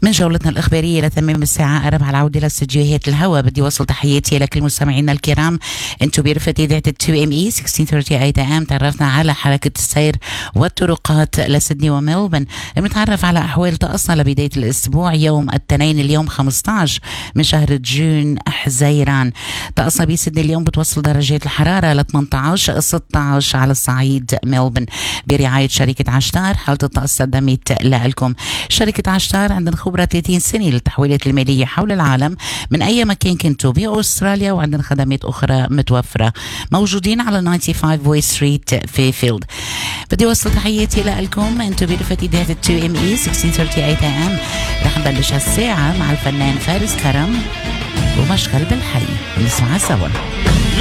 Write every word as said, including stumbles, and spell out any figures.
من جولتنا الإخبارية لتمام الساعة أربعة العودة لاستديوهات الهواء. بدي وصل تحياتي لكل مستمعينا الكرام. انتم برفقة إذاعة تو ام اي ستة عشر ثلاثين اي ام. تعرفنا على حركة السير والطرقات لسيدني وملبن. بنتعرف على أحوال طقسنا لبداية الأسبوع يوم الاثنين اليوم خمسة عشر من شهر جون حزيران. طقسنا بسيدني اليوم بتوصل درجات الحرارة ل ثمانية عشر ستة عشر على الصعيد ملبن برعاية شركة عشتار. حالة الطقس قدمت لكم شركة عشتار. عندنا خبرة ثلاثين سنة للتحويلات المالية حول العالم من أي مكان كنتوا بأستراليا، وعندنا خدمات أخرى متوفرة. موجودين على خمسة وتسعين فوي ستريت في فيلد. بدي وصل تحياتي لكم. انتوا برفقة إذاعة تو ام اي ستة عشر ثلاثين اي ام. رح نبلش هالساعة مع الفنان فارس كرم ومشغل بالحي. نسمعها سوا.